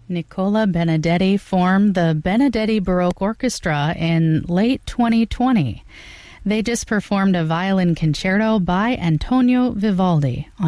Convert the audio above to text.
Nicola Benedetti formed the Benedetti Baroque Orchestra in late 2020. They just performed a violin concerto by Antonio Vivaldi on